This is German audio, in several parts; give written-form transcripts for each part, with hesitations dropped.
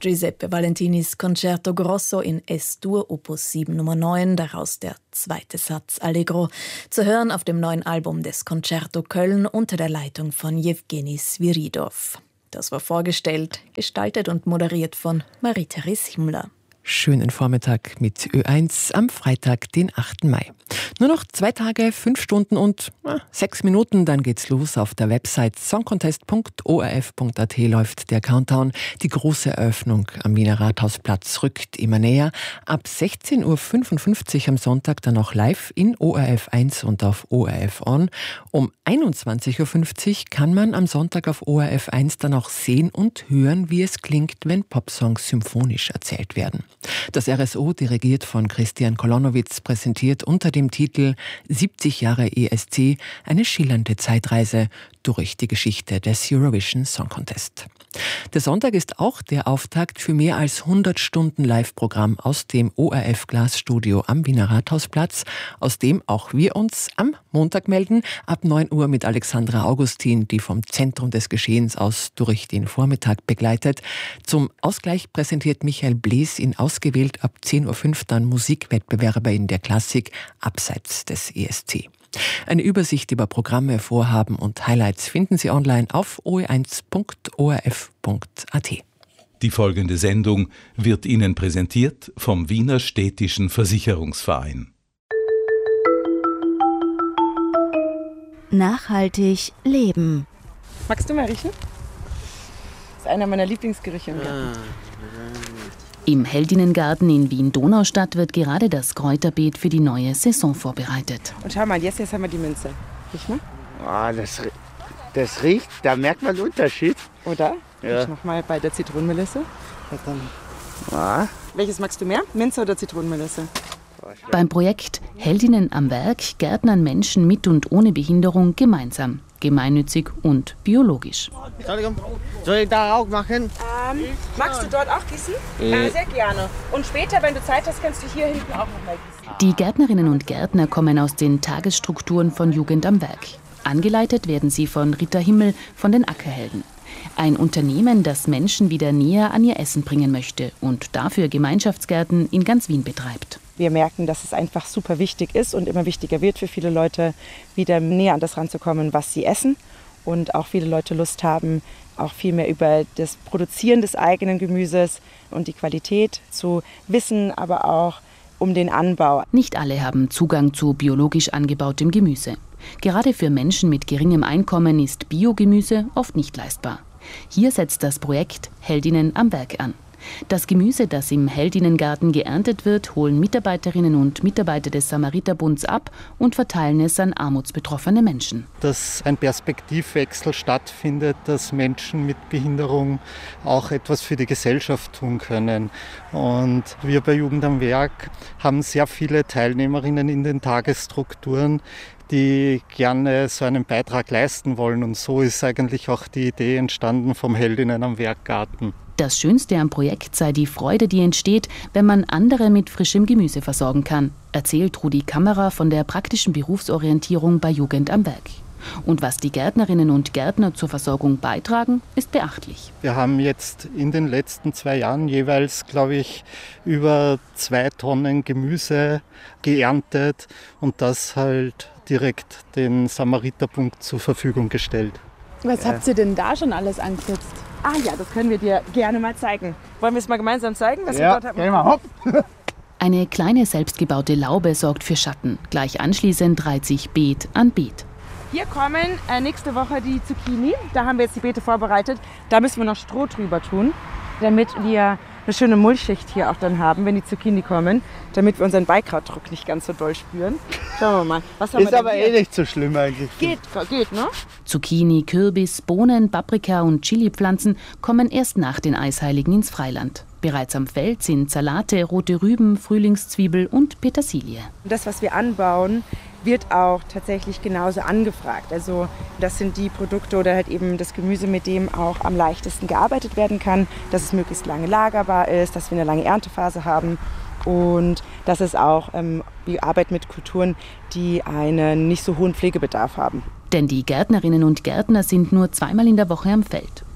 Giuseppe Valentinis Concerto Grosso in S-Dur, Opus 7 Nummer 9, daraus der zweite Satz Allegro, zu hören auf dem neuen Album des Concerto Köln unter der Leitung von Jewgeni Sviridov. Das war vorgestellt, gestaltet und moderiert von Marie-Therese Himmler. Schönen Vormittag mit Ö1 am Freitag, den 8. Mai. Nur noch 2 Tage, 5 Stunden und 6 Minuten, dann geht's los. Auf der Website songcontest.orf.at läuft der Countdown. Die große Eröffnung am Wiener Rathausplatz rückt immer näher. Ab 16.55 Uhr am Sonntag dann auch live in ORF 1 und auf ORF On. Um 21.50 Uhr kann man am Sonntag auf ORF 1 dann auch sehen und hören, wie es klingt, wenn Popsongs symphonisch erzählt werden. Das RSO, dirigiert von Christian Kolonowitz, präsentiert unter dem Titel 70 Jahre ESC eine schillernde Zeitreise durch die Geschichte des Eurovision Song Contest. Der Sonntag ist auch der Auftakt für mehr als 100 Stunden Live-Programm aus dem ORF Glasstudio am Wiener Rathausplatz, aus dem auch wir uns am Montag melden, ab 9 Uhr mit Alexandra Augustin, die vom Zentrum des Geschehens aus durch den Vormittag begleitet. Zum Ausgleich präsentiert Michael Blees in ausgewählt ab 10.05 Uhr dann Musikwettbewerbe in der Klassik abseits des ESC. Eine Übersicht über Programme, Vorhaben und Highlights finden Sie online auf oe1.orf.at. Die folgende Sendung wird Ihnen präsentiert vom Wiener Städtischen Versicherungsverein. Nachhaltig leben. Magst du mal riechen? Das ist einer meiner Lieblingsgerüche im Garten. Im Heldinnengarten in Wien-Donaustadt wird gerade das Kräuterbeet für die neue Saison vorbereitet. Und schau mal, jetzt haben wir die Minze. Riech mal. Oh, das riecht, da merkt man den Unterschied. Oder? Ja. Riech nochmal bei der Zitronenmelisse. Welches magst du mehr? Minze oder Zitronenmelisse? Beim Projekt Heldinnen am Werk gärtnern Menschen mit und ohne Behinderung gemeinsam, gemeinnützig und biologisch. Entschuldigung, soll ich da auch machen? Magst du dort auch gießen? Ja, sehr gerne. Und später, wenn du Zeit hast, kannst du hier hinten auch noch mal gießen. Die Gärtnerinnen und Gärtner kommen aus den Tagesstrukturen von Jugend am Werk. Angeleitet werden sie von Rita Himmel von den Ackerhelden. Ein Unternehmen, das Menschen wieder näher an ihr Essen bringen möchte und dafür Gemeinschaftsgärten in ganz Wien betreibt. Wir merken, dass es einfach super wichtig ist und immer wichtiger wird für viele Leute, wieder näher an das ranzukommen, was sie essen. Und auch viele Leute Lust haben, auch viel mehr über das Produzieren des eigenen Gemüses und die Qualität zu wissen, aber auch um den Anbau. Nicht alle haben Zugang zu biologisch angebautem Gemüse. Gerade für Menschen mit geringem Einkommen ist Biogemüse oft nicht leistbar. Hier setzt das Projekt Heldinnen am Werk an. Das Gemüse, das im Heldinnengarten geerntet wird, holen Mitarbeiterinnen und Mitarbeiter des Samariterbunds ab und verteilen es an armutsbetroffene Menschen. Dass ein Perspektivwechsel stattfindet, dass Menschen mit Behinderung auch etwas für die Gesellschaft tun können. Und wir bei Jugend am Werk haben sehr viele Teilnehmerinnen in den Tagesstrukturen, die gerne so einen Beitrag leisten wollen. Und so ist eigentlich auch die Idee entstanden vom Heldinnen am Werkgarten. Das Schönste am Projekt sei die Freude, die entsteht, wenn man andere mit frischem Gemüse versorgen kann, erzählt Rudi Kammerer von der praktischen Berufsorientierung bei Jugend am Werk. Und was die Gärtnerinnen und Gärtner zur Versorgung beitragen, ist beachtlich. Wir haben jetzt in den letzten 2 Jahren jeweils, glaube ich, über 2 Tonnen Gemüse geerntet und das halt direkt den Samariterbund zur Verfügung gestellt. Was habt ihr denn da schon alles angesetzt? Ah ja, das können wir dir gerne mal zeigen. Wollen wir es mal gemeinsam zeigen, was wir dort haben? Geh mal, hopp. Eine kleine selbstgebaute Laube sorgt für Schatten. Gleich anschließend reiht sich Beet an Beet. Hier kommen nächste Woche die Zucchini. Da haben wir jetzt die Beete vorbereitet. Da müssen wir noch Stroh drüber tun, damit wir eine schöne Mulchschicht hier auch dann haben, wenn die Zucchini kommen, damit wir unseren Beikrautdruck nicht ganz so doll spüren. Schauen wir mal. Was haben Ist wir aber hier? nicht so schlimm eigentlich. Geht, ne? Zucchini, Kürbis, Bohnen, Paprika und Chilipflanzen kommen erst nach den Eisheiligen ins Freiland. Bereits am Feld sind Salate, rote Rüben, Frühlingszwiebel und Petersilie. Das, was wir anbauen, wird auch tatsächlich genauso angefragt. Also das sind die Produkte oder halt eben das Gemüse, mit dem auch am leichtesten gearbeitet werden kann, dass es möglichst lange lagerbar ist, dass wir eine lange Erntephase haben und dass es auch die Arbeit mit Kulturen, die einen nicht so hohen Pflegebedarf haben. Denn die Gärtnerinnen und Gärtner sind nur 2-mal in der Woche am Feld.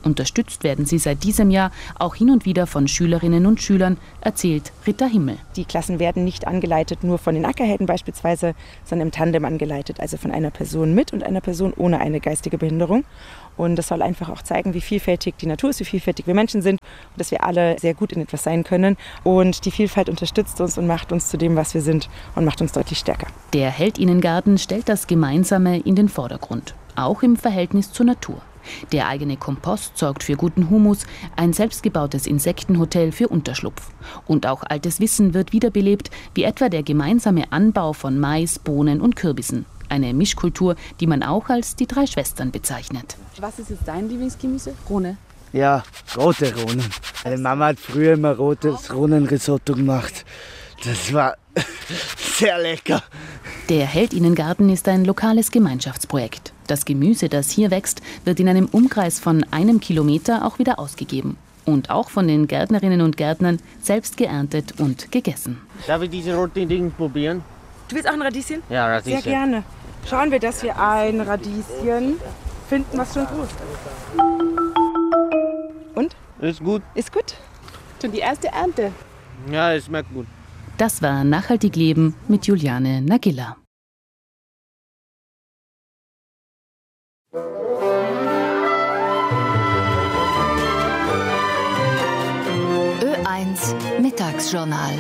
Unterstützt werden sie seit diesem Jahr auch hin und wieder von Schülerinnen und Schülern, erzählt Rita Himmel. Die Klassen werden nicht angeleitet nur von den Ackerhelden beispielsweise, sondern im Tandem angeleitet, also von einer Person mit und einer Person ohne eine geistige Behinderung. Und das soll einfach auch zeigen, wie vielfältig die Natur ist, wie vielfältig wir Menschen sind und dass wir alle sehr gut in etwas sein können. Und die Vielfalt unterstützt uns und macht uns zu dem, was wir sind und macht uns deutlich stärker. Der Heldinnengarten stellt das Gemeinsame in den Vordergrund, auch im Verhältnis zur Natur. Der eigene Kompost sorgt für guten Humus, ein selbstgebautes Insektenhotel für Unterschlupf. Und auch altes Wissen wird wiederbelebt, wie etwa der gemeinsame Anbau von Mais, Bohnen und Kürbissen. Eine Mischkultur, die man auch als die 3 Schwestern bezeichnet. Was ist jetzt dein Lieblingsgemüse? Rohne. Ja, rote Rohnen. Meine Mama hat früher immer rotes Rohnenrisotto gemacht. Das war sehr lecker. Der Heldinnengarten ist ein lokales Gemeinschaftsprojekt. Das Gemüse, das hier wächst, wird in einem Umkreis von 1 Kilometer auch wieder ausgegeben. Und auch von den Gärtnerinnen und Gärtnern selbst geerntet und gegessen. Darf ich diese roten Dinge probieren? Du willst auch ein Radieschen? Ja, Radieschen. Sehr gerne. Schauen wir, dass wir ein Radieschen finden, was schon gut. Und? Ist gut. Ist gut? Schon die erste Ernte. Ja, es schmeckt gut. Das war Nachhaltig Leben mit Juliane Nagilla. Ö1 Mittagsjournal.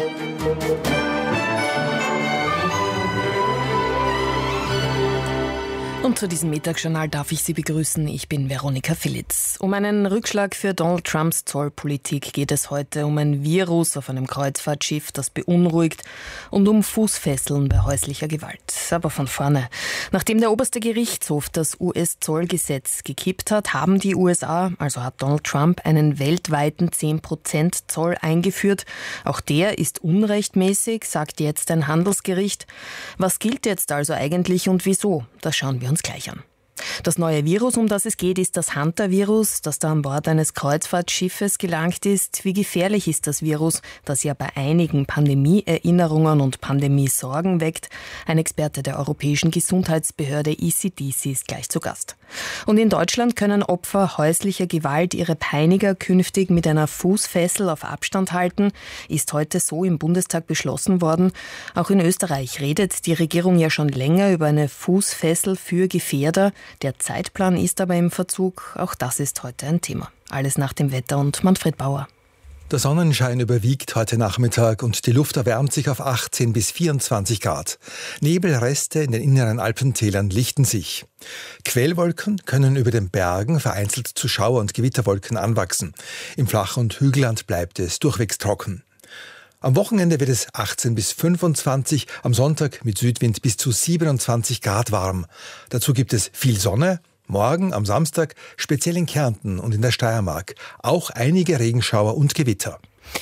Und zu diesem Mittagsjournal darf ich Sie begrüßen. Ich bin Veronika Philitz. Um einen Rückschlag für Donald Trumps Zollpolitik geht es heute, um ein Virus auf einem Kreuzfahrtschiff, das beunruhigt, und um Fußfesseln bei häuslicher Gewalt. Aber von vorne. Nachdem der oberste Gerichtshof das US-Zollgesetz gekippt hat, haben die USA, also hat Donald Trump, einen weltweiten 10% Zoll eingeführt. Auch der ist unrechtmäßig, sagt jetzt ein Handelsgericht. Was gilt jetzt also eigentlich und wieso? Das schauen wir uns gleich an. Das neue Virus, um das es geht, ist das Hunter-Virus, das da an Bord eines Kreuzfahrtschiffes gelangt ist. Wie gefährlich ist das Virus, das ja bei einigen Pandemie-Erinnerungen und Pandemie-Sorgen weckt? Ein Experte der Europäischen Gesundheitsbehörde ECDC ist gleich zu Gast. Und in Deutschland können Opfer häuslicher Gewalt ihre Peiniger künftig mit einer Fußfessel auf Abstand halten. Ist heute so im Bundestag beschlossen worden. Auch in Österreich redet die Regierung ja schon länger über eine Fußfessel für Gefährder. Der Zeitplan ist aber im Verzug. Auch das ist heute ein Thema. Alles nach dem Wetter und Manfred Bauer. Der Sonnenschein überwiegt heute Nachmittag und die Luft erwärmt sich auf 18 bis 24 Grad. Nebelreste in den inneren Alpentälern lichten sich. Quellwolken können über den Bergen vereinzelt zu Schauer- und Gewitterwolken anwachsen. Im Flach- und Hügelland bleibt es durchwegs trocken. Am Wochenende wird es 18 bis 25, am Sonntag mit Südwind bis zu 27 Grad warm. Dazu gibt es viel Sonne. Morgen am Samstag speziell in Kärnten und in der Steiermark auch einige Regenschauer und Gewitter.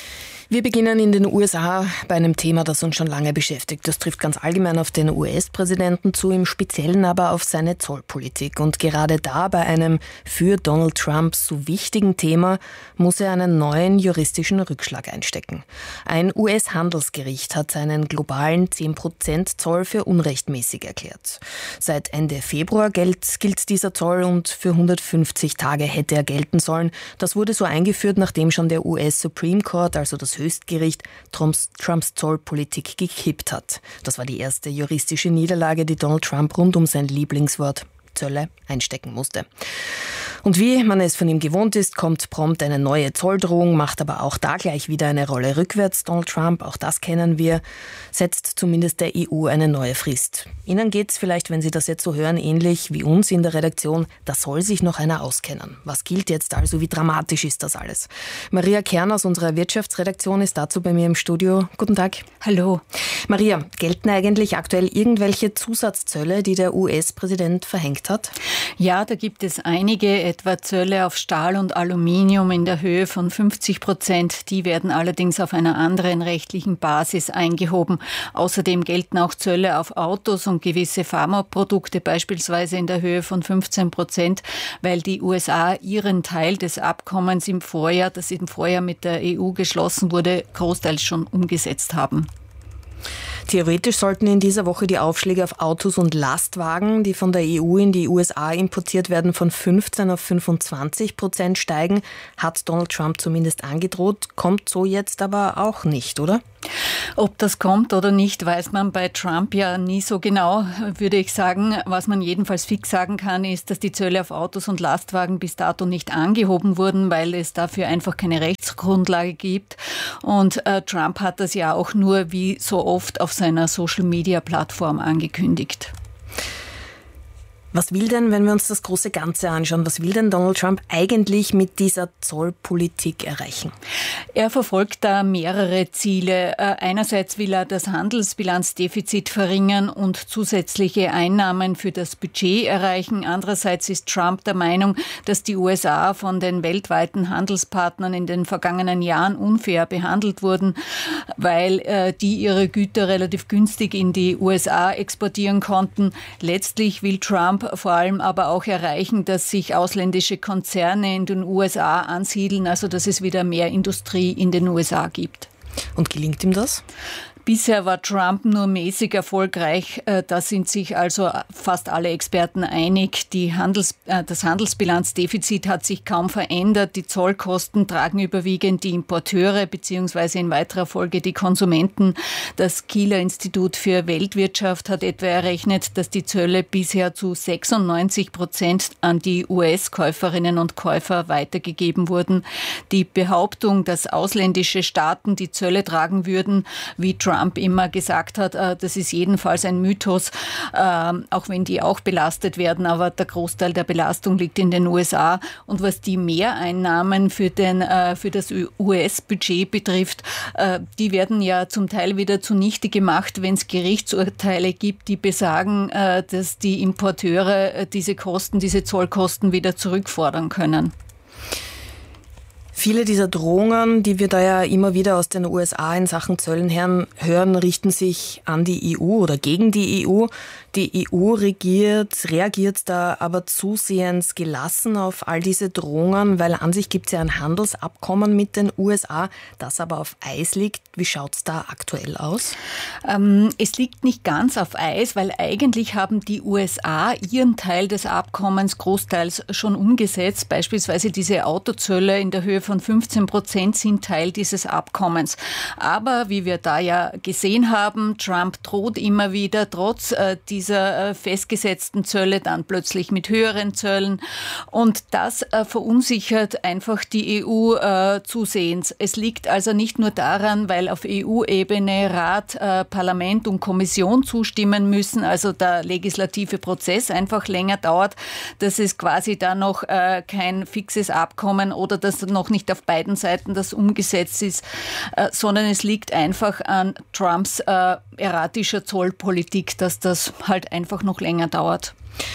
Wir beginnen in den USA bei einem Thema, das uns schon lange beschäftigt. Das trifft ganz allgemein auf den US-Präsidenten zu, im Speziellen aber auf seine Zollpolitik. Und gerade da, bei einem für Donald Trump so wichtigen Thema, muss er einen neuen juristischen Rückschlag einstecken. Ein US-Handelsgericht hat seinen globalen 10% Zoll für unrechtmäßig erklärt. Seit Ende Februar gilt dieser Zoll und für 150 Tage hätte er gelten sollen. Das wurde so eingeführt, nachdem schon der US Supreme Court, also das Höchstgericht, Trumps Zollpolitik gekippt hat. Das war die erste juristische Niederlage, die Donald Trump rund um sein Lieblingswort Zölle einstecken musste. Und wie man es von ihm gewohnt ist, kommt prompt eine neue Zolldrohung, macht aber auch da gleich wieder eine Rolle rückwärts. Donald Trump, auch das kennen wir, setzt zumindest der EU eine neue Frist. Ihnen geht's vielleicht, wenn Sie das jetzt so hören, ähnlich wie uns in der Redaktion. Da soll sich noch einer auskennen. Was gilt jetzt also? Wie dramatisch ist das alles? Maria Kern aus unserer Wirtschaftsredaktion ist dazu bei mir im Studio. Guten Tag. Hallo. Maria, gelten eigentlich aktuell irgendwelche Zusatzzölle, die der US-Präsident verhängt hat? Ja, da gibt es einige, etwa Zölle auf Stahl und Aluminium in der Höhe von 50%. Die werden allerdings auf einer anderen rechtlichen Basis eingehoben. Außerdem gelten auch Zölle auf Autos und gewisse Pharmaprodukte, beispielsweise in der Höhe von 15%, weil die USA ihren Teil des Abkommens das im Vorjahr mit der EU geschlossen wurde, großteils schon umgesetzt haben. Theoretisch sollten in dieser Woche die Aufschläge auf Autos und Lastwagen, die von der EU in die USA importiert werden, von 15% auf 25% steigen. Hat Donald Trump zumindest angedroht, kommt so jetzt aber auch nicht, oder? Ob das kommt oder nicht, weiß man bei Trump ja nie so genau, würde ich sagen. Was man jedenfalls fix sagen kann, ist, dass die Zölle auf Autos und Lastwagen bis dato nicht angehoben wurden, weil es dafür einfach keine Rechtsgrundlage gibt. Und Trump hat das ja auch nur wie so oft auf seiner Social-Media-Plattform angekündigt. Was will denn, wenn wir uns das große Ganze anschauen, was will denn Donald Trump eigentlich mit dieser Zollpolitik erreichen? Er verfolgt da mehrere Ziele. Einerseits will er das Handelsbilanzdefizit verringern und zusätzliche Einnahmen für das Budget erreichen. Andererseits ist Trump der Meinung, dass die USA von den weltweiten Handelspartnern in den vergangenen Jahren unfair behandelt wurden, weil die ihre Güter relativ günstig in die USA exportieren konnten. Letztlich will Trump vor allem aber auch erreichen, dass sich ausländische Konzerne in den USA ansiedeln, also dass es wieder mehr Industrie in den USA gibt. Und gelingt ihm das? Bisher war Trump nur mäßig erfolgreich. Da sind sich also fast alle Experten einig. Das Handelsbilanzdefizit hat sich kaum verändert. Die Zollkosten tragen überwiegend die Importeure bzw. in weiterer Folge die Konsumenten. Das Kieler Institut für Weltwirtschaft hat etwa errechnet, dass die Zölle bisher zu 96% an die US-Käuferinnen und Käufer weitergegeben wurden. Die Behauptung, dass ausländische Staaten die Zölle tragen würden, wie Trump immer gesagt hat, das ist jedenfalls ein Mythos, auch wenn die auch belastet werden, aber der Großteil der Belastung liegt in den USA. Und was die Mehreinnahmen für das US-Budget betrifft, die werden ja zum Teil wieder zunichte gemacht, wenn es Gerichtsurteile gibt, die besagen, dass die Importeure diese Zollkosten wieder zurückfordern können. Viele dieser Drohungen, die wir da ja immer wieder aus den USA in Sachen Zöllen hören, richten sich an die EU oder gegen die EU. Die EU reagiert da aber zusehends gelassen auf all diese Drohungen, weil an sich gibt es ja ein Handelsabkommen mit den USA, das aber auf Eis liegt. Wie schaut es da aktuell aus? Es liegt nicht ganz auf Eis, weil eigentlich haben die USA ihren Teil des Abkommens großteils schon umgesetzt. Beispielsweise diese Autozölle in der Höhe von 15% sind Teil dieses Abkommens. Aber wie wir da ja gesehen haben, Trump droht immer wieder, trotz dieser festgesetzten Zölle, dann plötzlich mit höheren Zöllen. Und das verunsichert einfach die EU zusehends. Es liegt also nicht nur daran, weil auf EU-Ebene Rat, Parlament und Kommission zustimmen müssen, also der legislative Prozess einfach länger dauert, dass es quasi da noch kein fixes Abkommen oder dass noch nicht auf beiden Seiten das umgesetzt ist, sondern es liegt einfach an Trumps erratischer Zollpolitik, dass das halt einfach noch länger dauert.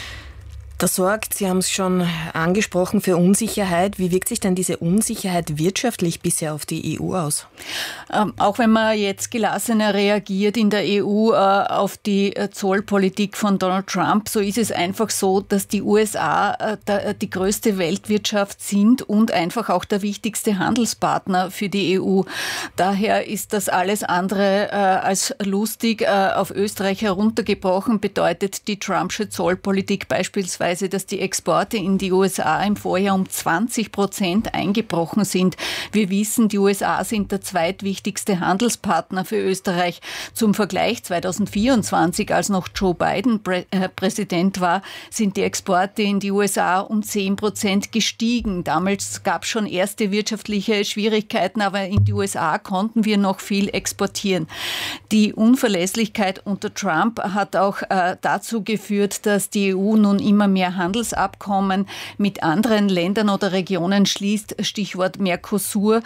Das sorgt, Sie haben es schon angesprochen, für Unsicherheit. Wie wirkt sich denn diese Unsicherheit wirtschaftlich bisher auf die EU aus? Auch wenn man jetzt gelassener reagiert in der EU auf die Zollpolitik von Donald Trump, so ist es einfach so, dass die USA die größte Weltwirtschaft sind und einfach auch der wichtigste Handelspartner für die EU. Daher ist das alles andere als lustig. Auf Österreich heruntergebrochen bedeutet die Trumpsche Zollpolitik beispielsweise, dass die Exporte in die USA im Vorjahr um 20% eingebrochen sind. Wir wissen, die USA sind der zweitwichtigste Handelspartner für Österreich. Zum Vergleich 2024, als noch Joe Biden Präsident war, sind die Exporte in die USA um 10% gestiegen. Damals gab es schon erste wirtschaftliche Schwierigkeiten, aber in die USA konnten wir noch viel exportieren. Die Unverlässlichkeit unter Trump hat auch dazu geführt, dass die EU nun immer mehr Handelsabkommen mit anderen Ländern oder Regionen schließt, Stichwort Mercosur.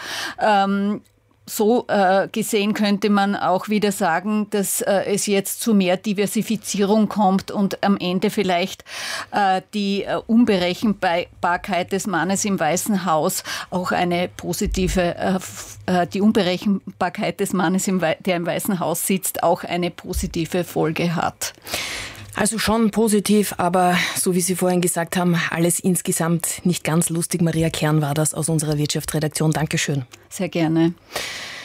So gesehen könnte man auch wieder sagen, dass es jetzt zu mehr Diversifizierung kommt und am Ende vielleicht die Unberechenbarkeit des Mannes im Weißen Haus auch eine positive, die Unberechenbarkeit des Mannes, der im Weißen Haus sitzt, auch eine positive Folge hat. Also schon positiv, aber so wie Sie vorhin gesagt haben, alles insgesamt nicht ganz lustig. Maria Kern war das aus unserer Wirtschaftsredaktion. Dankeschön. Sehr gerne.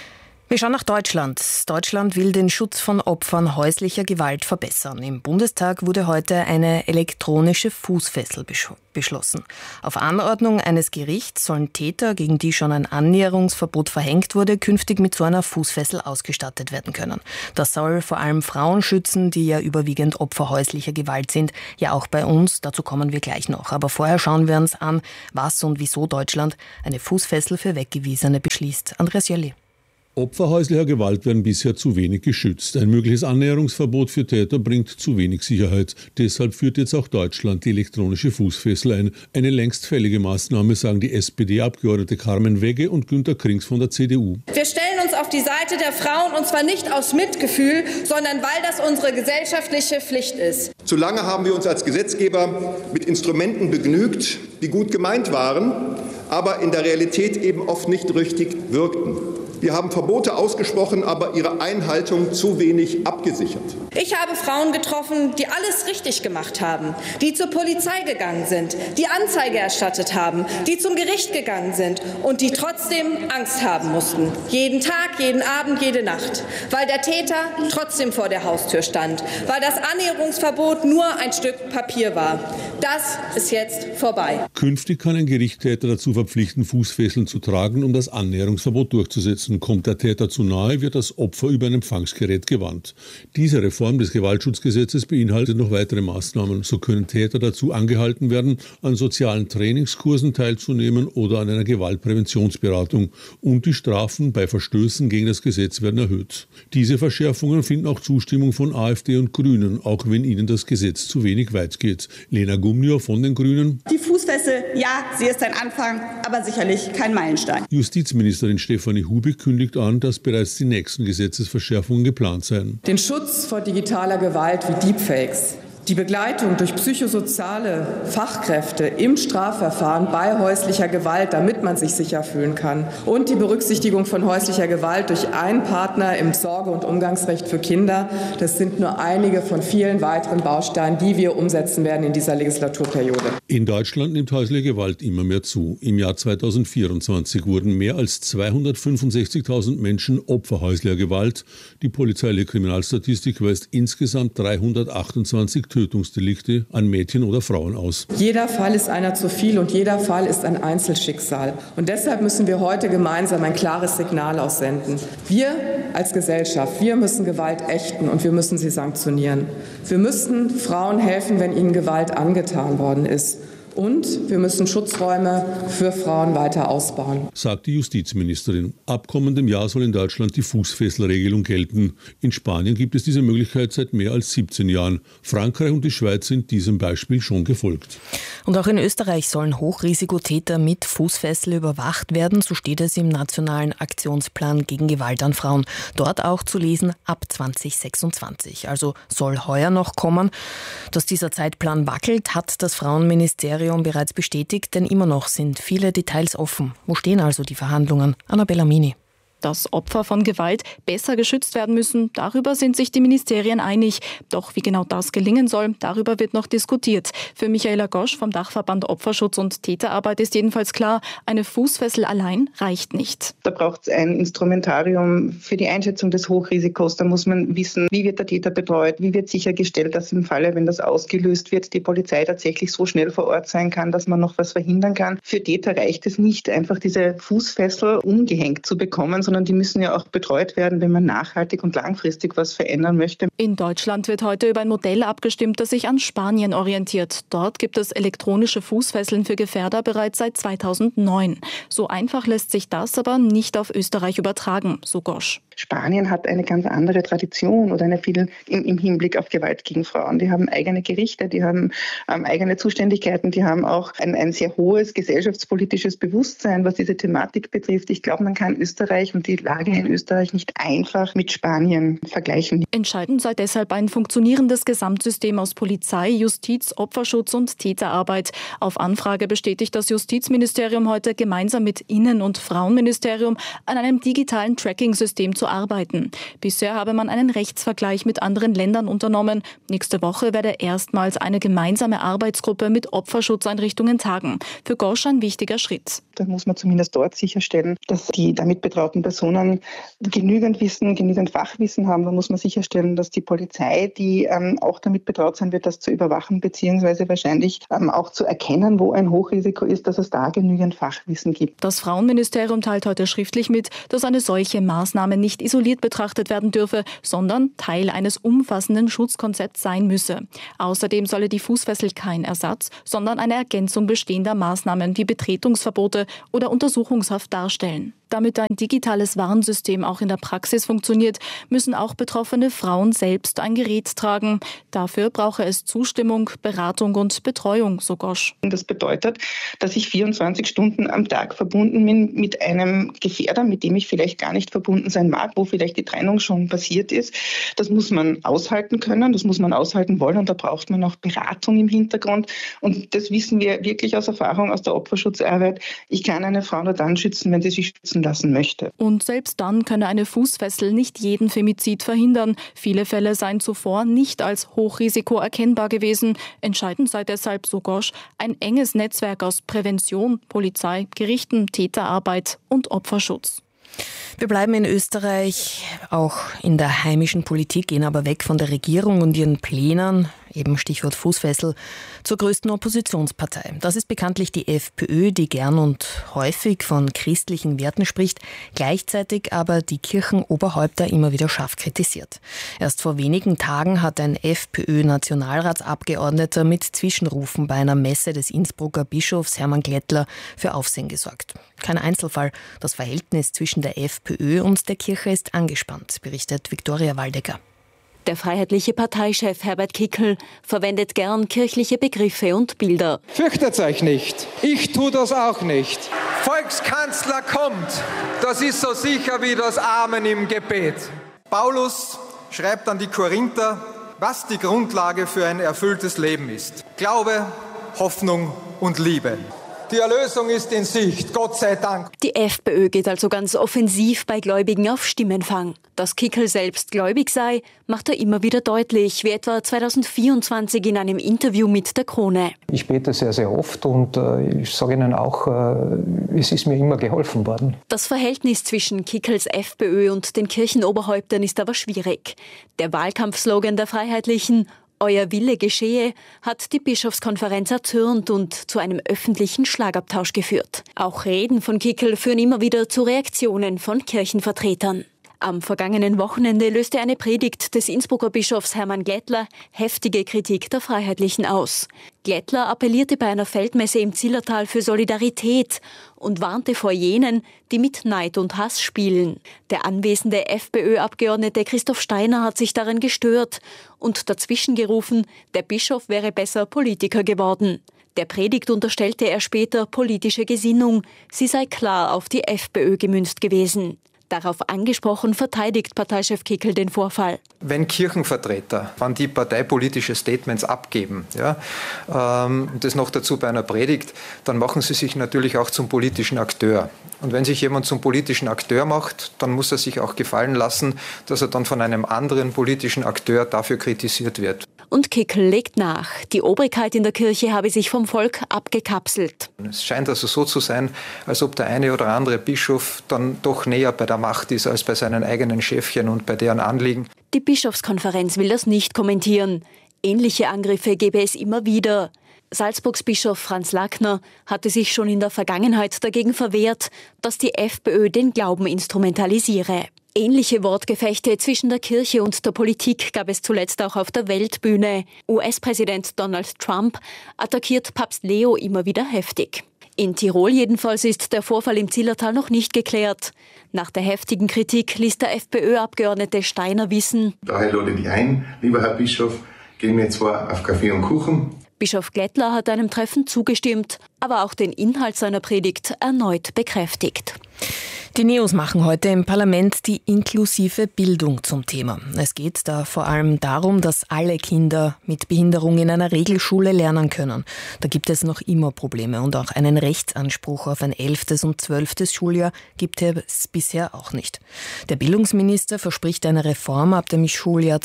Wir schauen nach Deutschland. Deutschland will den Schutz von Opfern häuslicher Gewalt verbessern. Im Bundestag wurde heute eine elektronische Fußfessel beschlossen. Auf Anordnung eines Gerichts sollen Täter, gegen die schon ein Annäherungsverbot verhängt wurde, künftig mit so einer Fußfessel ausgestattet werden können. Das soll vor allem Frauen schützen, die ja überwiegend Opfer häuslicher Gewalt sind. Ja, auch bei uns, dazu kommen wir gleich noch. Aber vorher schauen wir uns an, was und wieso Deutschland eine Fußfessel für Weggewiesene beschließt. Andreas Jölli. Opfer häuslicher Gewalt werden bisher zu wenig geschützt. Ein mögliches Annäherungsverbot für Täter bringt zu wenig Sicherheit. Deshalb führt jetzt auch Deutschland die elektronische Fußfessel ein. Eine längst fällige Maßnahme, sagen die SPD-Abgeordnete Carmen Wegge und Günter Krings von der CDU. Wir stellen uns auf die Seite der Frauen, und zwar nicht aus Mitgefühl, sondern weil das unsere gesellschaftliche Pflicht ist. Zu lange haben wir uns als Gesetzgeber mit Instrumenten begnügt, die gut gemeint waren, aber in der Realität eben oft nicht richtig wirkten. Wir haben Verbote ausgesprochen, aber ihre Einhaltung zu wenig abgesichert. Ich habe Frauen getroffen, die alles richtig gemacht haben, die zur Polizei gegangen sind, die Anzeige erstattet haben, die zum Gericht gegangen sind und die trotzdem Angst haben mussten. Jeden Tag, jeden Abend, jede Nacht. Weil der Täter trotzdem vor der Haustür stand. Weil das Annäherungsverbot nur ein Stück Papier war. Das ist jetzt vorbei. Künftig kann ein Gericht Täter dazu verpflichten, Fußfesseln zu tragen, um das Annäherungsverbot durchzusetzen. Kommt der Täter zu nahe, wird das Opfer über ein Empfangsgerät gewarnt. Diese Reform des Gewaltschutzgesetzes beinhaltet noch weitere Maßnahmen. So können Täter dazu angehalten werden, an sozialen Trainingskursen teilzunehmen oder an einer Gewaltpräventionsberatung. Und die Strafen bei Verstößen gegen das Gesetz werden erhöht. Diese Verschärfungen finden auch Zustimmung von AfD und Grünen, auch wenn ihnen das Gesetz zu wenig weit geht. Lena Gumnier von den Grünen. Die Fußfessel, ja, sie ist ein Anfang, aber sicherlich kein Meilenstein. Justizministerin Stefanie Hubig kündigt an, dass bereits die nächsten Gesetzesverschärfungen geplant seien. Den Schutz vor digitaler Gewalt wie Deepfakes, die Begleitung durch psychosoziale Fachkräfte im Strafverfahren bei häuslicher Gewalt, damit man sich sicher fühlen kann, und die Berücksichtigung von häuslicher Gewalt durch einen Partner im Sorge- und Umgangsrecht für Kinder, das sind nur einige von vielen weiteren Bausteinen, die wir umsetzen werden in dieser Legislaturperiode. In Deutschland nimmt häusliche Gewalt immer mehr zu. Im Jahr 2024 wurden mehr als 265.000 Menschen Opfer häuslicher Gewalt. Die polizeiliche Kriminalstatistik weist insgesamt 328 Tötungsdelikte an Mädchen oder Frauen aus. Jeder Fall ist einer zu viel und jeder Fall ist ein Einzelschicksal. Und deshalb müssen wir heute gemeinsam ein klares Signal aussenden. Wir als Gesellschaft, wir müssen Gewalt ächten und wir müssen sie sanktionieren. Wir müssen Frauen helfen, wenn ihnen Gewalt angetan worden ist. Und wir müssen Schutzräume für Frauen weiter ausbauen, sagt die Justizministerin. Ab kommendem Jahr soll in Deutschland die Fußfesselregelung gelten. In Spanien gibt es diese Möglichkeit seit mehr als 17 Jahren. Frankreich und die Schweiz sind diesem Beispiel schon gefolgt. Und auch in Österreich sollen Hochrisikotäter mit Fußfessel überwacht werden. So steht es im Nationalen Aktionsplan gegen Gewalt an Frauen. Dort auch zu lesen ab 2026. Also soll heuer noch kommen. Dass dieser Zeitplan wackelt, hat das Frauenministerium bereits bestätigt, denn immer noch sind viele Details offen. Wo stehen also die Verhandlungen? Annabella Mini. Dass Opfer von Gewalt besser geschützt werden müssen, darüber sind sich die Ministerien einig. Doch wie genau das gelingen soll, darüber wird noch diskutiert. Für Michaela Gosch vom Dachverband Opferschutz und Täterarbeit ist jedenfalls klar, eine Fußfessel allein reicht nicht. Da braucht es ein Instrumentarium für die Einschätzung des Hochrisikos. Da muss man wissen, wie wird der Täter betreut, wie wird sichergestellt, dass im Falle, wenn das ausgelöst wird, die Polizei tatsächlich so schnell vor Ort sein kann, dass man noch was verhindern kann. Für Täter reicht es nicht, einfach diese Fußfessel umgehängt zu bekommen, sondern die müssen ja auch betreut werden, wenn man nachhaltig und langfristig was verändern möchte. In Deutschland wird heute über ein Modell abgestimmt, das sich an Spanien orientiert. Dort gibt es elektronische Fußfesseln für Gefährder bereits seit 2009. So einfach lässt sich das aber nicht auf Österreich übertragen, so Gosch. Spanien hat eine ganz andere Tradition oder eine viel im Hinblick auf Gewalt gegen Frauen. Die haben eigene Gerichte, die haben eigene Zuständigkeiten, die haben auch ein sehr hohes gesellschaftspolitisches Bewusstsein, was diese Thematik betrifft. Ich glaube, man kann Österreich und die Lage in Österreich nicht einfach mit Spanien vergleichen. Entscheidend sei deshalb ein funktionierendes Gesamtsystem aus Polizei, Justiz, Opferschutz und Täterarbeit. Auf Anfrage bestätigt das Justizministerium heute gemeinsam mit Innen- und Frauenministerium an einem digitalen Tracking-System zu zu arbeiten. Bisher habe man einen Rechtsvergleich mit anderen Ländern unternommen. Nächste Woche werde erstmals eine gemeinsame Arbeitsgruppe mit Opferschutzeinrichtungen tagen. Für Gosch ein wichtiger Schritt. Da muss man zumindest dort sicherstellen, dass die damit betrauten Personen genügend Wissen, genügend Fachwissen haben. Da muss man sicherstellen, dass die Polizei, die auch damit betraut sein wird, das zu überwachen, beziehungsweise wahrscheinlich auch zu erkennen, wo ein Hochrisiko ist, dass es da genügend Fachwissen gibt. Das Frauenministerium teilt heute schriftlich mit, dass eine solche Maßnahme nicht isoliert betrachtet werden dürfe, sondern Teil eines umfassenden Schutzkonzepts sein müsse. Außerdem solle die Fußfessel kein Ersatz, sondern eine Ergänzung bestehender Maßnahmen wie Betretungsverbote oder Untersuchungshaft darstellen. Damit ein digitales Warnsystem auch in der Praxis funktioniert, müssen auch betroffene Frauen selbst ein Gerät tragen. Dafür brauche es Zustimmung, Beratung und Betreuung, so Gosch. Das bedeutet, dass ich 24 Stunden am Tag verbunden bin mit einem Gefährder, mit dem ich vielleicht gar nicht verbunden sein mag, wo vielleicht die Trennung schon passiert ist. Das muss man aushalten können, das muss man aushalten wollen und da braucht man auch Beratung im Hintergrund. Und das wissen wir wirklich aus Erfahrung aus der Opferschutzarbeit. Ich kann eine Frau nur dann schützen, wenn sie sich schützen lassen möchte. Und selbst dann könne eine Fußfessel nicht jeden Femizid verhindern. Viele Fälle seien zuvor nicht als Hochrisiko erkennbar gewesen. Entscheidend sei deshalb, so Gosch, ein enges Netzwerk aus Prävention, Polizei, Gerichten, Täterarbeit und Opferschutz. Wir bleiben in Österreich, auch in der heimischen Politik, gehen aber weg von der Regierung und ihren Plänen, eben Stichwort Fußfessel, zur größten Oppositionspartei. Das ist bekanntlich die FPÖ, die gern und häufig von christlichen Werten spricht, gleichzeitig aber die Kirchenoberhäupter immer wieder scharf kritisiert. Erst vor wenigen Tagen hat ein FPÖ-Nationalratsabgeordneter mit Zwischenrufen bei einer Messe des Innsbrucker Bischofs Hermann Glättler für Aufsehen gesorgt. Kein Einzelfall, das Verhältnis zwischen der FPÖ und der Kirche ist angespannt, berichtet Viktoria Waldecker. Der freiheitliche Parteichef Herbert Kickl verwendet gern kirchliche Begriffe und Bilder. Fürchtet euch nicht, ich tue das auch nicht. Volkskanzler kommt, das ist so sicher wie das Amen im Gebet. Paulus schreibt an die Korinther, was die Grundlage für ein erfülltes Leben ist. Glaube, Hoffnung und Liebe. Die Erlösung ist in Sicht, Gott sei Dank. Die FPÖ geht also ganz offensiv bei Gläubigen auf Stimmenfang. Dass Kickl selbst gläubig sei, macht er immer wieder deutlich, wie etwa 2024 in einem Interview mit der Krone. Ich bete sehr, sehr oft und ich sage Ihnen auch, es ist mir immer geholfen worden. Das Verhältnis zwischen Kickls FPÖ und den Kirchenoberhäuptern ist aber schwierig. Der Wahlkampfslogan der Freiheitlichen Euer Wille geschehe, hat die Bischofskonferenz erzürnt und zu einem öffentlichen Schlagabtausch geführt. Auch Reden von Kickl führen immer wieder zu Reaktionen von Kirchenvertretern. Am vergangenen Wochenende löste eine Predigt des Innsbrucker Bischofs Hermann Glättler heftige Kritik der Freiheitlichen aus. Glättler appellierte bei einer Feldmesse im Zillertal für Solidarität und warnte vor jenen, die mit Neid und Hass spielen. Der anwesende FPÖ-Abgeordnete Christoph Steiner hat sich daran gestört und dazwischen gerufen, der Bischof wäre besser Politiker geworden. Der Predigt unterstellte er später politische Gesinnung, sie sei klar auf die FPÖ gemünzt gewesen. Darauf angesprochen verteidigt Parteichef Kickl den Vorfall. Wenn Kirchenvertreter, wenn die parteipolitische Statements abgeben, das noch dazu bei einer Predigt, dann machen sie sich natürlich auch zum politischen Akteur. Und wenn sich jemand zum politischen Akteur macht, dann muss er sich auch gefallen lassen, dass er dann von einem anderen politischen Akteur dafür kritisiert wird. Und Kickl legt nach, die Obrigkeit in der Kirche habe sich vom Volk abgekapselt. Es scheint also so zu sein, als ob der eine oder andere Bischof dann doch näher bei der Macht ist als bei seinen eigenen Schäfchen und bei deren Anliegen. Die Bischofskonferenz will das nicht kommentieren. Ähnliche Angriffe gäbe es immer wieder. Salzburgs Bischof Franz Lackner hatte sich schon in der Vergangenheit dagegen verwehrt, dass die FPÖ den Glauben instrumentalisiere. Ähnliche Wortgefechte zwischen der Kirche und der Politik gab es zuletzt auch auf der Weltbühne. US-Präsident Donald Trump attackiert Papst Leo immer wieder heftig. In Tirol jedenfalls ist der Vorfall im Zillertal noch nicht geklärt. Nach der heftigen Kritik ließ der FPÖ-Abgeordnete Steiner wissen: Daher lade ich ein, lieber Herr Bischof, gehen wir zwar auf Kaffee und Kuchen. Bischof Glättler hat einem Treffen zugestimmt, aber auch den Inhalt seiner Predigt erneut bekräftigt. Die NEOS machen heute im Parlament die inklusive Bildung zum Thema. Es geht da vor allem darum, dass alle Kinder mit Behinderung in einer Regelschule lernen können. Da gibt es noch immer Probleme und auch einen Rechtsanspruch auf ein 11. und 12. Schuljahr gibt es bisher auch nicht. Der Bildungsminister verspricht eine Reform ab dem Schuljahr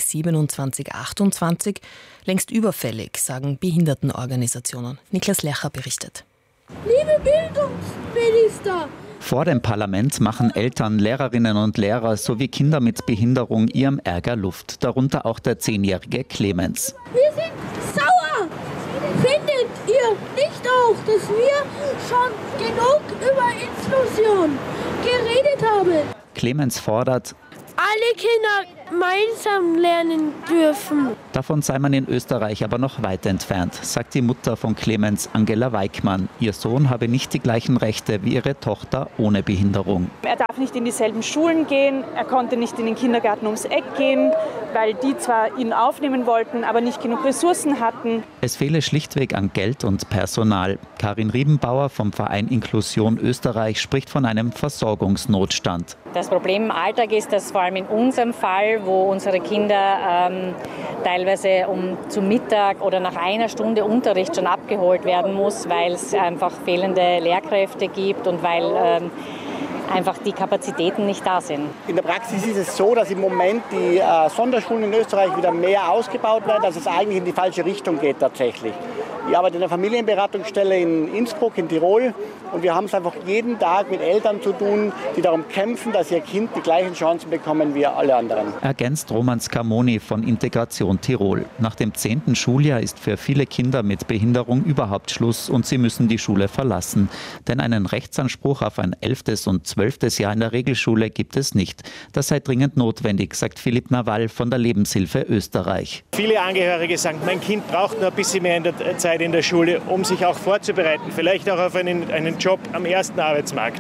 2027/28. Längst überfällig, sagen Behindertenorganisationen. Niklas Lercher berichtet. Liebe Bildungsminister! Vor dem Parlament machen Eltern, Lehrerinnen und Lehrer sowie Kinder mit Behinderung ihrem Ärger Luft, darunter auch der 10-jährige Clemens. Wir sind sauer! Findet ihr nicht auch, dass wir schon genug über Inklusion geredet haben? Clemens fordert, alle Kinder gemeinsam lernen dürfen. Davon sei man in Österreich aber noch weit entfernt, sagt die Mutter von Clemens, Angela Weickmann. Ihr Sohn habe nicht die gleichen Rechte wie ihre Tochter ohne Behinderung. Er darf nicht in dieselben Schulen gehen, er konnte nicht in den Kindergarten ums Eck gehen, weil die zwar ihn aufnehmen wollten, aber nicht genug Ressourcen hatten. Es fehle schlichtweg an Geld und Personal. Karin Riebenbauer vom Verein Inklusion Österreich spricht von einem Versorgungsnotstand. Das Problem im Alltag ist, dass vor allem in unserem Fall, wo unsere Kinder teilweise zum Mittag oder nach einer Stunde Unterricht schon abgeholt werden muss, weil es einfach fehlende Lehrkräfte gibt und weil einfach die Kapazitäten nicht da sind. In der Praxis ist es so, dass im Moment die Sonderschulen in Österreich wieder mehr ausgebaut werden, dass es eigentlich in die falsche Richtung geht tatsächlich. Ich arbeite in einer Familienberatungsstelle in Innsbruck in Tirol und wir haben es einfach jeden Tag mit Eltern zu tun, die darum kämpfen, dass ihr Kind die gleichen Chancen bekommen wie alle anderen. Ergänzt Roman Scamoni von Integration Tirol. Nach dem 10. Schuljahr ist für viele Kinder mit Behinderung überhaupt Schluss und sie müssen die Schule verlassen. Denn einen Rechtsanspruch auf ein 11. und 12. Jahr in der Regelschule gibt es nicht. Das sei dringend notwendig, sagt Philipp Nawal von der Lebenshilfe Österreich. Viele Angehörige sagen, mein Kind braucht nur ein bisschen mehr in der Zeit in der Schule, um sich auch vorzubereiten, vielleicht auch auf einen Job am ersten Arbeitsmarkt.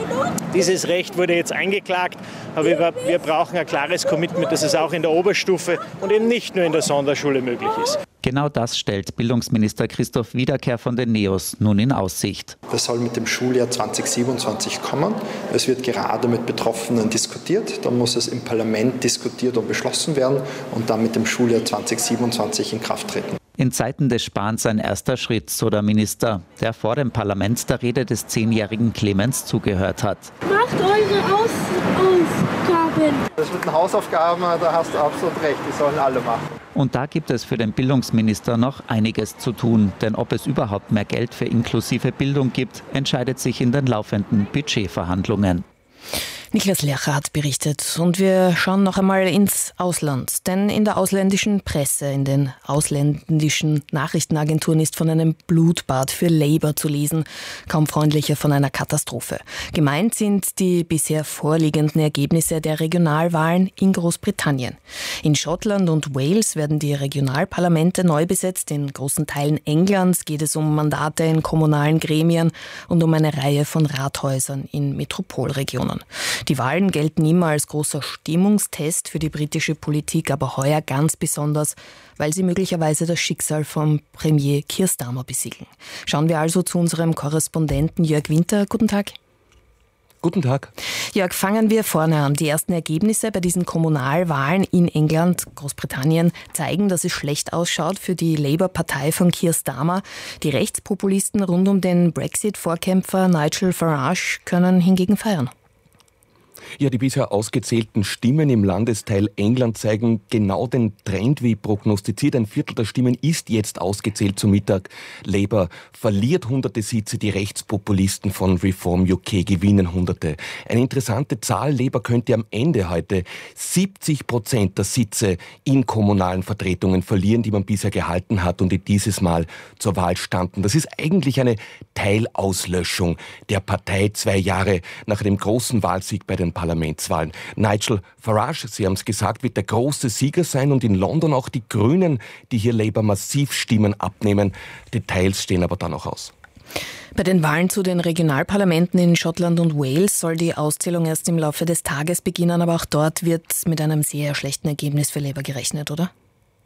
Dieses Recht wurde jetzt eingeklagt, aber wir brauchen ein klares Commitment, dass es auch in der Oberstufe und eben nicht nur in der Sonderschule möglich ist. Genau das stellt Bildungsminister Christoph Wiederkehr von den NEOS nun in Aussicht. Das soll mit dem Schuljahr 2027 kommen. Es wird gerade mit Betroffenen diskutiert. Dann muss es im Parlament diskutiert und beschlossen werden und dann mit dem Schuljahr 2027 in Kraft treten. In Zeiten des Sparens ein erster Schritt, so der Minister, der vor dem Parlament der Rede des 10-jährigen Clemens zugehört hat. Macht eure Hausaufgaben. Das mit den Hausaufgaben, da hast du absolut recht, die sollen alle machen. Und da gibt es für den Bildungsminister noch einiges zu tun. Denn ob es überhaupt mehr Geld für inklusive Bildung gibt, entscheidet sich in den laufenden Budgetverhandlungen. Niklas Lercher hat berichtet und wir schauen noch einmal ins Ausland. Denn in der ausländischen Presse, in den ausländischen Nachrichtenagenturen ist von einem Blutbad für Labour zu lesen. Kaum freundlicher von einer Katastrophe. Gemeint sind die bisher vorliegenden Ergebnisse der Regionalwahlen in Großbritannien. In Schottland und Wales werden die Regionalparlamente neu besetzt. In großen Teilen Englands geht es um Mandate in kommunalen Gremien und um eine Reihe von Rathäusern in Metropolregionen. Die Wahlen gelten immer als großer Stimmungstest für die britische Politik, aber heuer ganz besonders, weil sie möglicherweise das Schicksal vom Premier Keir Starmer besiegeln. Schauen wir also zu unserem Korrespondenten Jörg Winter. Guten Tag. Guten Tag. Jörg, fangen wir vorne an. Die ersten Ergebnisse bei diesen Kommunalwahlen in England, Großbritannien zeigen, dass es schlecht ausschaut für die Labour-Partei von Keir Starmer. Die Rechtspopulisten rund um den Brexit-Vorkämpfer Nigel Farage können hingegen feiern. Ja, die bisher ausgezählten Stimmen im Landesteil England zeigen genau den Trend wie prognostiziert. Ein Viertel der Stimmen ist jetzt ausgezählt zum Mittag. Labour verliert hunderte Sitze, die Rechtspopulisten von Reform UK gewinnen hunderte. Eine interessante Zahl, Labour könnte am Ende heute 70% der Sitze in kommunalen Vertretungen verlieren, die man bisher gehalten hat und die dieses Mal zur Wahl standen. Das ist eigentlich eine Teilauslöschung der Partei 2 Jahre nach dem großen Wahlsieg bei den Parlamentswahlen. Nigel Farage, Sie haben es gesagt, wird der große Sieger sein und in London auch die Grünen, die hier Labour massiv Stimmen abnehmen. Details stehen aber da noch aus. Bei den Wahlen zu den Regionalparlamenten in Schottland und Wales soll die Auszählung erst im Laufe des Tages beginnen, aber auch dort wird mit einem sehr schlechten Ergebnis für Labour gerechnet, oder?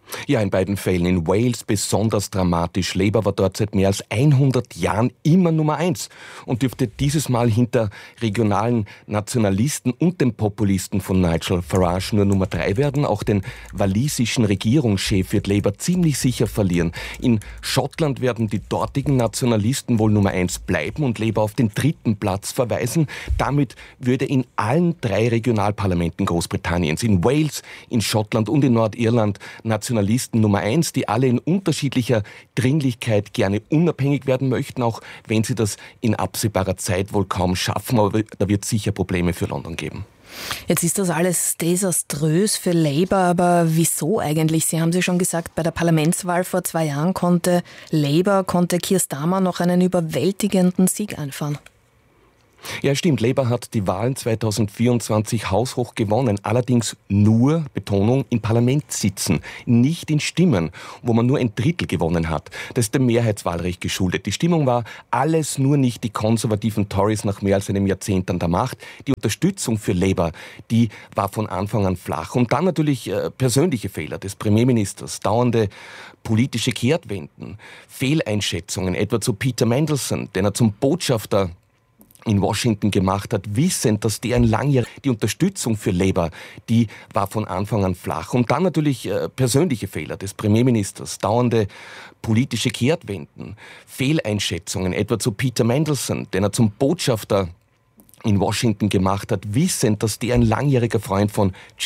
Ja, in beiden Fällen. In Wales besonders dramatisch. Labour war dort seit mehr als 100 Jahren immer Nummer 1 und dürfte dieses Mal hinter regionalen Nationalisten und dem Populisten von Nigel Farage nur Nummer 3 werden. Auch den walisischen Regierungschef wird Labour ziemlich sicher verlieren. In Schottland werden die dortigen Nationalisten wohl Nummer 1 bleiben und Labour auf den 3. Platz verweisen. Damit würde in allen 3 Regionalparlamenten Großbritanniens, in Wales, in Schottland und in Nordirland, Nationalisten Nummer 1, die alle in unterschiedlicher Dringlichkeit gerne unabhängig werden möchten, auch wenn sie das in absehbarer Zeit wohl kaum schaffen, aber da wird es sicher Probleme für London geben. Jetzt ist das alles desaströs für Labour, aber wieso eigentlich? Sie haben es ja schon gesagt, bei der Parlamentswahl vor 2 Jahren konnte Keir Starmer noch einen überwältigenden Sieg einfahren. Ja, stimmt. Labour hat die Wahlen 2024 haushoch gewonnen. Allerdings nur, Betonung, in Parlamentssitzen, nicht in Stimmen, wo man nur ein Drittel gewonnen hat. Das ist dem Mehrheitswahlrecht geschuldet. Die Stimmung war alles nur nicht die konservativen Tories nach mehr als einem Jahrzehnt an der Macht. Die Unterstützung für Labour, die war von Anfang an flach. Und dann natürlich persönliche Fehler des Premierministers, dauernde politische Kehrtwenden, Fehleinschätzungen, etwa zu Peter Mandelson, den er zum Botschafter in Washington gemacht hat, wissend, dass die Unterstützung für Labour, die war von Anfang an flach. Und dann natürlich persönliche Fehler des Premierministers, dauernde politische Kehrtwenden, Fehleinschätzungen, etwa zu Peter Mandelson, den er zum Botschafter in Washington gemacht hat, wissend, dass der ein langjähriger Freund von